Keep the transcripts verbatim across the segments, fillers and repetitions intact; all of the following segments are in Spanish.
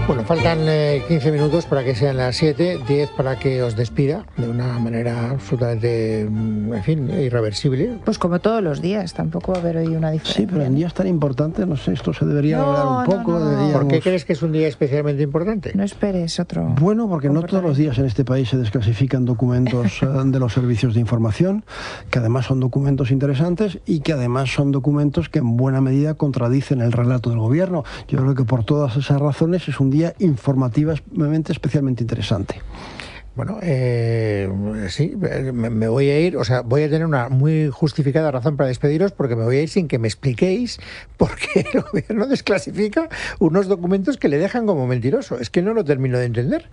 Bueno, faltan eh, quince minutos para que sean las siete, diez para que os despida de una manera absolutamente, en fin, irreversible. Pues como todos los días, tampoco va a haber hoy una diferencia. Sí, pero en días tan importantes, no sé, esto se debería No, hablar un poco. no, no, no. Deberíamos... ¿Por qué crees que es un día especialmente importante? No esperes otro. Bueno, porque no todos los días en este país se desclasifican documentos eh, de los servicios de información, que además son documentos interesantes y que además son documentos que en buena medida contradicen el relato del gobierno. Yo creo que por todas esas razones es un día informativamente especialmente interesante. Bueno, eh, sí, me, me voy a ir, o sea, voy a tener una muy justificada razón para despediros, porque me voy a ir sin que me expliquéis por qué el gobierno desclasifica unos documentos que le dejan como mentiroso. Es que no lo termino de entender.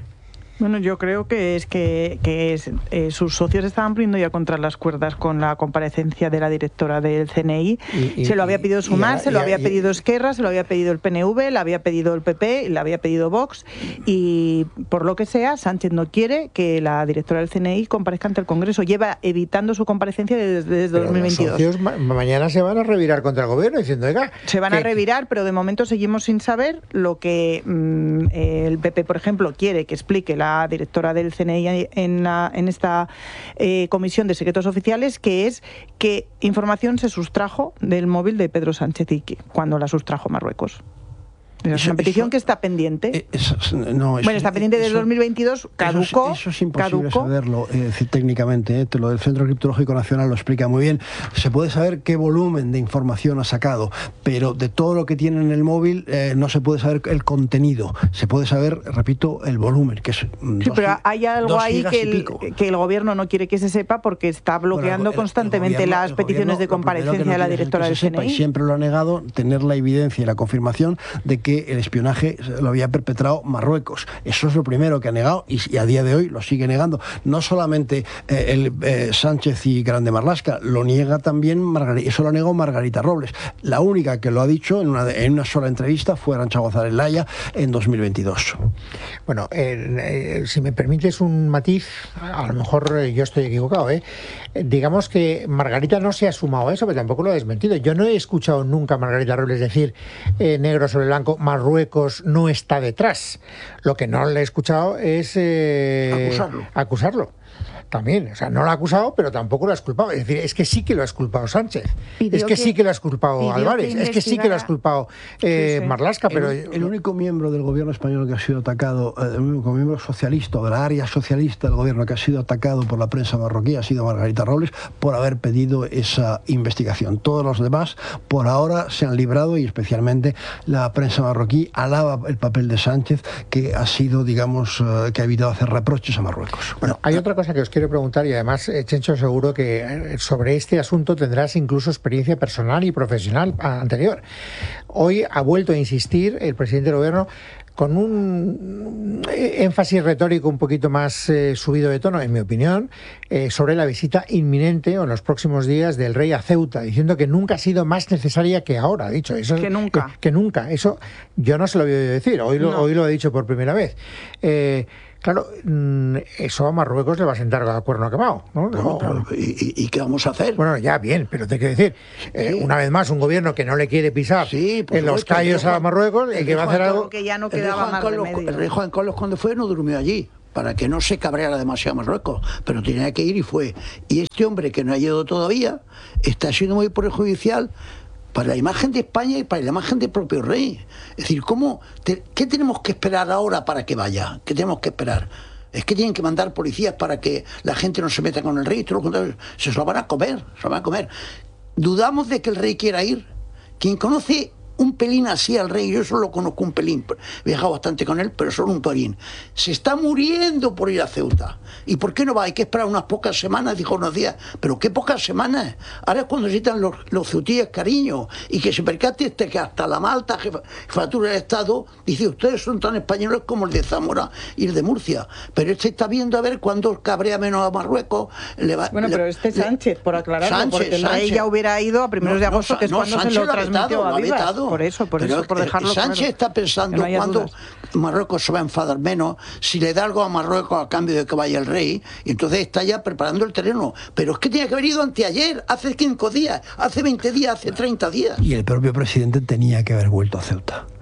Bueno, yo creo que es que, que es, eh, sus socios estaban poniendo ya contra las cuerdas con la comparecencia de la directora del C N I. Y, y, se lo había pedido Sumar, y, se lo y, había y, pedido Esquerra, se lo había pedido el P N V, le había pedido el P P, le había pedido Vox. Y por lo que sea, Sánchez no quiere que la directora del C N I comparezca ante el Congreso. Lleva evitando su comparecencia desde, desde pero dos mil veintidós. Los socios ma mañana se van a revirar contra el gobierno diciendo, oiga... Se van que... a revirar, pero de momento seguimos sin saber lo que mmm, el P P, por ejemplo, quiere que explique la la directora del C N I en, la, en esta eh, comisión de secretos oficiales, que es qué información se sustrajo del móvil de Pedro Sánchez y que, cuando la sustrajo Marruecos. Es una petición eso, que está pendiente. Eso, no, eso, bueno, está pendiente desde dos mil veintidós, caducó. Eso, eso es imposible caducó. saberlo eh, técnicamente. Eh, lo del Centro Criptológico Nacional lo explica muy bien. Se puede saber qué volumen de información ha sacado, pero de todo lo que tiene en el móvil eh, no se puede saber el contenido. Se puede saber, repito, el volumen, que es sí, dos, pero hay algo ahí que el, pico. que el gobierno no quiere que se sepa porque está bloqueando bueno, el, constantemente el gobierno, las peticiones gobierno, de comparecencia no de la directora del C N I. Y siempre lo ha negado, tener la evidencia y la confirmación de que el espionaje lo había perpetrado Marruecos. Eso es lo primero que ha negado y, y a día de hoy lo sigue negando. No solamente eh, el eh, Sánchez y Grande Marlaska, lo niega también Margarita, eso lo negó Margarita Robles. La única que lo ha dicho en una, en una sola entrevista fue Arantxa González Laya en dos mil veintidós. Bueno, eh, eh, si me permites un matiz, a lo mejor eh, yo estoy equivocado, ¿eh? Digamos que Margarita no se ha sumado a eso, pero tampoco lo ha desmentido. Yo no he escuchado nunca a Margarita Robles decir eh, negro sobre blanco, Marruecos no está detrás. Lo que no le he escuchado es eh, acusarlo. acusarlo. También, o sea, no lo ha acusado, pero tampoco lo ha culpado. Es decir, es que sí que lo ha culpado Sánchez. Pidió es que, que sí que lo ha culpado Álvarez. Que es que sí que lo ha culpado eh, sí, sí. Marlaska. Pero el, el único miembro del gobierno español que ha sido atacado, el único miembro socialista, de la área socialista del gobierno que ha sido atacado por la prensa marroquí ha sido Margarita Robles por haber pedido esa investigación. Todos los demás, por ahora, se han librado y especialmente la prensa marroquí alaba el papel de Sánchez, que ha sido, digamos, uh, que ha evitado hacer reproches a Marruecos. Bueno, hay otra cosa que os quiero preguntar y además, Chencho, seguro que sobre este asunto tendrás incluso experiencia personal y profesional anterior. Hoy ha vuelto a insistir el presidente del gobierno con un énfasis retórico un poquito más eh, subido de tono, en mi opinión, eh, sobre la visita inminente o en los próximos días del rey a Ceuta, diciendo que nunca ha sido más necesaria que ahora, ha dicho. Eso, que nunca. Que, que nunca. Eso yo no se lo voy a decir, hoy lo, no. hoy lo he dicho por primera vez. Eh, Claro, eso a Marruecos le va a sentar a cuerno quemado, ¿no? Bueno, claro. ¿Y, ¿Y qué vamos a hacer? Bueno, ya bien, pero te quiero decir, sí. eh, una vez más, un gobierno que no le quiere pisar sí, en los callos a Marruecos, y que va a hacer algo... Que ya no quedaba más Carlos, remedio. El rey Juan Carlos, cuando fue, no durmió allí, para que no se cabreara demasiado Marruecos, pero tenía que ir y fue. Y este hombre, que no ha llegado todavía, está siendo muy perjudicial para la imagen de España y para la imagen del propio rey. Es decir, ¿cómo te, ¿qué tenemos que esperar ahora para que vaya? ¿Qué tenemos que esperar? Es que tienen que mandar policías para que la gente no se meta con el rey, todo lo contrario, se lo van a comer, se lo van a comer. Dudamos de que el rey quiera ir. Quien conoce un pelín así al rey, yo solo conozco un pelín, he viajado bastante con él, pero solo un pelín. Se está muriendo por ir a Ceuta. ¿Y por qué no va? Hay que esperar unas pocas semanas, dijo unos días. ¿Pero qué pocas semanas? Ahora es cuando necesitan los, los ceutíes cariño, y que se percate este que hasta la Malta, jefatura del Estado, dice, ustedes son tan españoles como el de Zamora y el de Murcia. Pero este está viendo a ver cuándo cabrea menos a Marruecos. Le va, bueno, le, pero este Sánchez, le, por aclararlo, Sánchez, porque el Sánchez, rey ya hubiera ido a primeros no, de agosto, no, que es no, cuando Sánchez se lo, lo transmitió vetado, a Vivas. Vetado. Por eso, por pero eso, por dejarlo Sánchez claro, está pensando no cuándo dudas. Marruecos se va a enfadar menos, si le da algo a Marruecos a cambio de que vaya el rey, y entonces está ya preparando el terreno. Pero es que tenía que haber ido anteayer, hace cinco días, hace veinte días, hace treinta días. Y el propio presidente tenía que haber vuelto a Ceuta.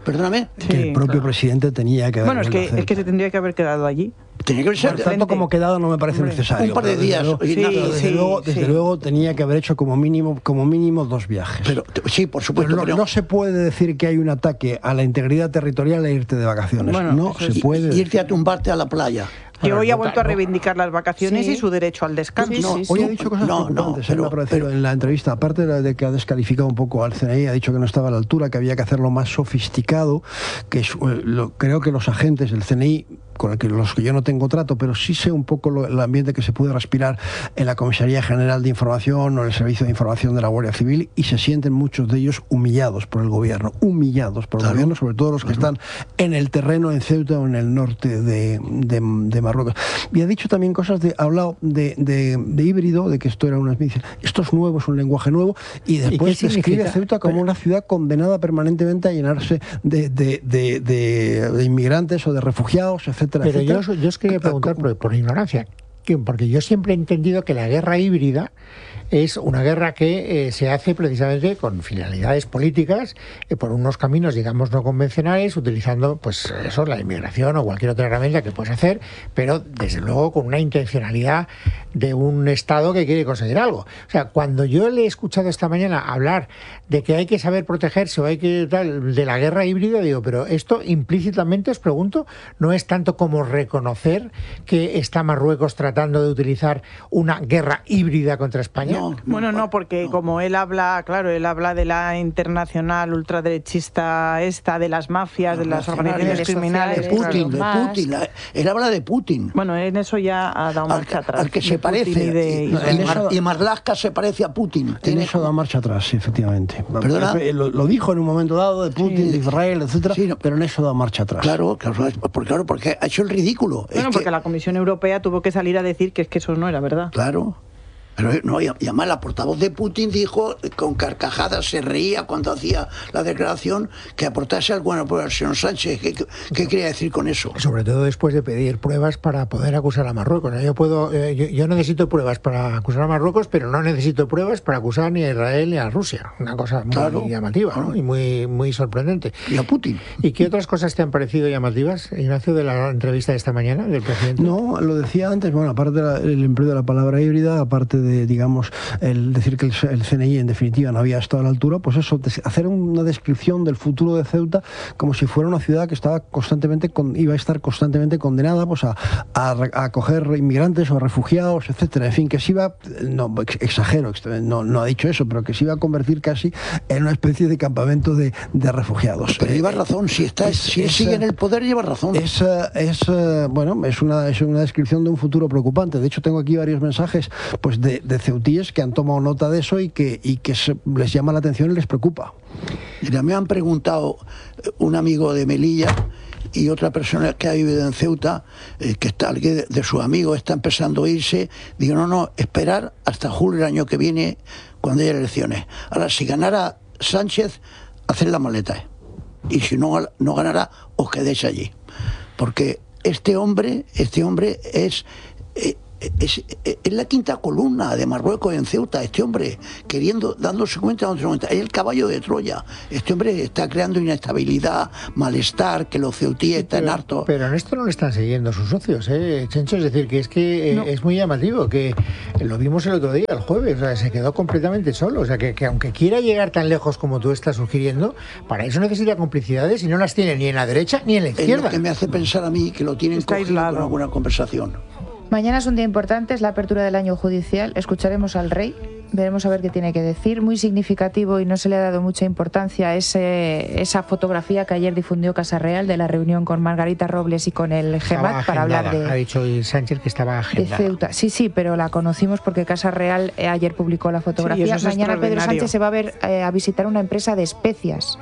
Perdóname. Que sí, el propio claro. presidente tenía que haber Bueno, es que, es que se tendría que haber quedado allí. Tenía que haber Por tanto, como quedado no me parece Hombre, necesario. Un par de días. Desde, luego, sí, desde, sí, luego, desde sí. luego tenía que haber hecho como mínimo, como mínimo dos viajes. Pero, sí, por supuesto. Pero no, pero... no se puede decir que hay un ataque a la integridad territorial e irte de vacaciones. Bueno, no se y, puede. Y irte a tumbarte a la playa. Que hoy ha vuelto a reivindicar las vacaciones sí. y su derecho al descanso. Sí, sí, sí. Hoy ha dicho cosas no, preocupantes, no, pero, me ha parecido pero, en la entrevista, aparte de que ha descalificado un poco al C N I, ha dicho que no estaba a la altura, que había que hacerlo más sofisticado, que es, lo, creo que los agentes del C N I, con el que, los que yo no tengo trato, pero sí sé un poco lo, el ambiente que se puede respirar en la Comisaría General de Información o en el Servicio de Información de la Guardia Civil, y se sienten muchos de ellos humillados por el gobierno, humillados por el claro. gobierno, sobre todo los que claro. están en el terreno en Ceuta o en el norte de, de, de Marruecos. Y ha dicho también cosas, de, ha hablado de, de, de híbrido, de que esto era una especie, esto es nuevo, es un lenguaje nuevo, y después ¿Y describe Ceuta como pero, una ciudad condenada permanentemente a llenarse de, de, de, de, de inmigrantes o de refugiados, etcétera. Pero etcétera. Yo, yo os quería preguntar, por, por ignorancia, porque yo siempre he entendido que la guerra híbrida es una guerra que eh, se hace precisamente con finalidades políticas, eh, por unos caminos, digamos, no convencionales, utilizando, pues, eso, la inmigración o cualquier otra herramienta que puedes hacer, pero, desde luego, con una intencionalidad de un Estado que quiere conseguir algo. O sea, cuando yo le he escuchado esta mañana hablar de que hay que saber protegerse o hay que tal, de la guerra híbrida, digo, pero esto implícitamente, os pregunto, no es tanto como reconocer que está Marruecos tratando de utilizar una guerra híbrida contra España. No, bueno, no, porque no. como él habla, claro, él habla de la internacional ultraderechista esta, de las mafias, de las organizaciones criminales. De Putin, claro. de Putin. Él habla de Putin. Bueno, en eso ya ha dado marcha al, atrás. Al que se parece. Y, de, y, de, y, Mar, y Marlaska se parece a Putin. En eso da marcha atrás, sí, efectivamente. ¿Perdona? Lo, lo dijo en un momento dado, de Putin, sí. de Israel, etcétera, sí, no. pero en eso da marcha atrás. Claro, claro, porque, claro, porque ha hecho el ridículo. Bueno, es porque que, la Comisión Europea tuvo que salir a decir que es que eso no era verdad. Claro. Pero no, y además la portavoz de Putin dijo, con carcajadas, se reía cuando hacía la declaración, que aportase algo bueno por el señor Sánchez. ¿Qué, qué quería decir con eso? Sobre todo después de pedir pruebas para poder acusar a Marruecos. Yo puedo, eh, yo, yo necesito pruebas para acusar a Marruecos, pero no necesito pruebas para acusar ni a Israel ni a Rusia. Una cosa muy claro, llamativa, claro. ¿no? Y muy, muy sorprendente. Y a Putin. ¿Y qué otras cosas te han parecido llamativas, Ignacio, de la entrevista de esta mañana del presidente? No, lo decía antes, bueno, aparte del empleo de la palabra híbrida, aparte de de, digamos, el decir que el, el C N I en definitiva no había estado a la altura, pues eso, hacer una descripción del futuro de Ceuta como si fuera una ciudad que estaba constantemente con, iba a estar constantemente condenada pues a, a, a acoger inmigrantes o refugiados, etcétera. En fin, que se iba, no exagero, no, no ha dicho eso, pero que se iba a convertir casi en una especie de campamento de, de refugiados. Pero lleva razón, si está, es, si es, sigue en el poder, lleva razón. Es, es bueno, es una, es una descripción de un futuro preocupante. De hecho, tengo aquí varios mensajes pues de, de ceutíes que han tomado nota de eso y que, y que se, les llama la atención y les preocupa. Mira, me han preguntado un amigo de Melilla y otra persona que ha vivido en Ceuta, eh, que está de, de sus amigos está empezando a irse. Digo, no, no, esperar hasta julio del año que viene, cuando haya elecciones. Ahora, si ganara Sánchez, hacer la maleta. Y si no, no ganará, os quedéis allí. Porque este hombre, este hombre es... Eh, Es, es la quinta columna de Marruecos en Ceuta. Este hombre queriendo, dándose cuenta, dándose cuenta, es el caballo de Troya. Este hombre está creando inestabilidad, malestar, que los ceutíes están pero, hartos. Pero en esto no le están siguiendo sus socios, ¿eh, Chencho? Es decir, que es que no. es muy llamativo, que lo vimos el otro día, el jueves, o sea, se quedó completamente solo. O sea, que, que aunque quiera llegar tan lejos como tú estás sugiriendo, para eso necesita complicidades y no las tiene ni en la derecha ni en la izquierda. Es lo que me hace pensar a mí que lo tienen está cogido aislado con alguna conversación. Mañana es un día importante, es la apertura del año judicial. Escucharemos al rey, veremos a ver qué tiene que decir. Muy significativo, y no se le ha dado mucha importancia, ese, esa fotografía que ayer difundió Casa Real de la reunión con Margarita Robles y con el GEMAT para hablar de... Ha dicho Sánchez que estaba agendada. De Ceuta. Sí, sí, pero la conocimos porque Casa Real eh, ayer publicó la fotografía. Sí, mañana Pedro Sánchez se va a ver eh, a visitar una empresa de especias.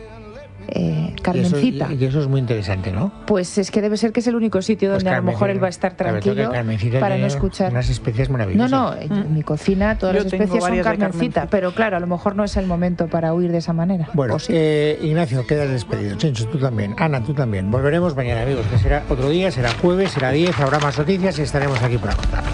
Eh, Carmencita. Y eso, y eso es muy interesante, ¿no? Pues es que debe ser que es el único sitio donde pues a lo mejor él va a estar tranquilo para no escuchar. Unas especies maravillosas. No, no, en mm. mi cocina todas Yo las especies son Carmencita, Carmencita, pero claro, a lo mejor no es el momento para huir de esa manera. Bueno, sí? eh, Ignacio, quedas despedido. Chencho, tú también. Ana, tú también. Volveremos mañana, amigos, que será otro día, será jueves, será diez, habrá más noticias y estaremos aquí para contar.